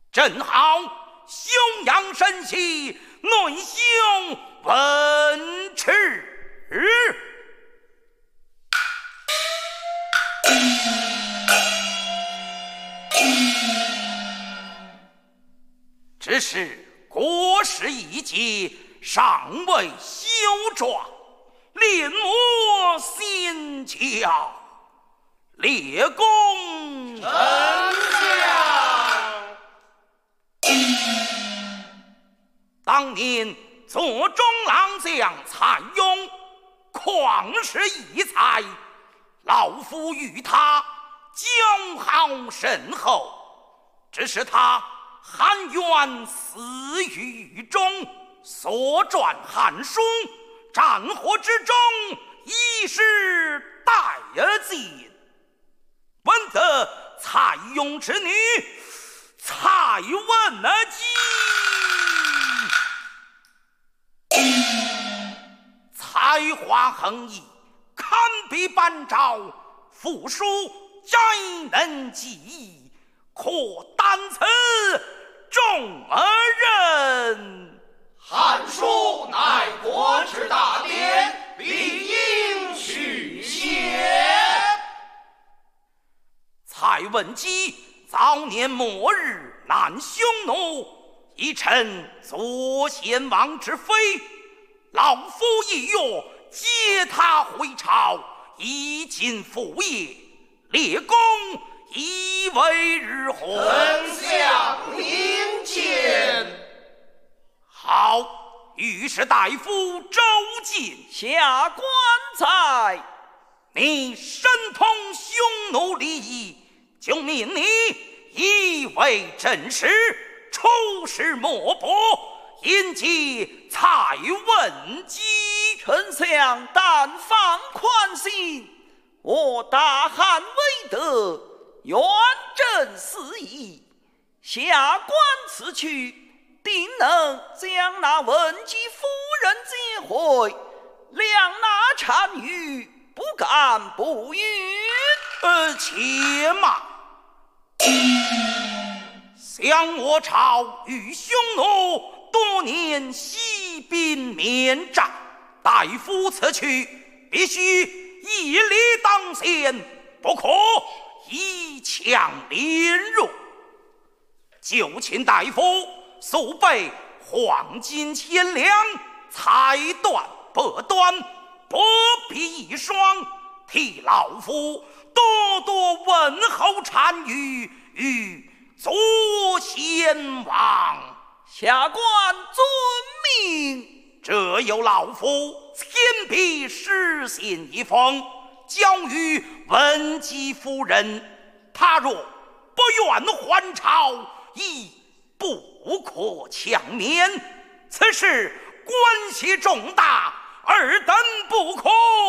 正好休养生息，内兄闻迟。只是国事已结，尚未休转，令我心焦。列公丞相， 当年左中郎将蔡邕旷世异才，老夫与他交好甚厚，只是他含冤死于狱中，所撰汉书，战火之中已是殆尽。闻得蔡邕之女蔡文姬，才华横溢，堪比班昭，赋书皆能记忆，可担此众人。 汉书乃国之大典，理应续写。 蔡文姬早年末日难匈奴，已成左贤王之妃，老夫一约接他回朝，以尽父业。列公以为日何？ 丞相明鉴。 好，御史大夫周进， 下官在。 你深通匈奴礼仪，就命你以为正事，出使莫伯，迎接蔡文姬。 丞相但放宽心，我大汉未得，愿正肆意。下官此去，定能将那文姬夫人接回，两那单于，不敢不允。 且慢，想我朝与匈奴多年息兵免战，大夫此去必须一力当先，不可以强凌弱。就请大夫速备黄金千两，彩缎帛缎，薄皮一双，替老夫多多问候单于与左贤王。 下官遵命。 这有老夫亲笔实信一封，交与文姬夫人。他若不愿还朝，亦不可强免。此事关系重大，尔等不可